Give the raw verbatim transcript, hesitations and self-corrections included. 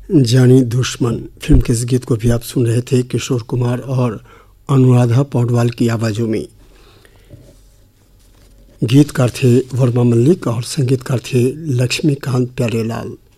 जानी दुश्मन फिल्म के इस गीत को भी आप सुन रहे थे किशोर कुमार और अनुराधा पौडवाल की आवाज़ों में। गीतकार थे वर्मा मल्लिक और संगीतकार थे लक्ष्मीकांत प्यारेलाल।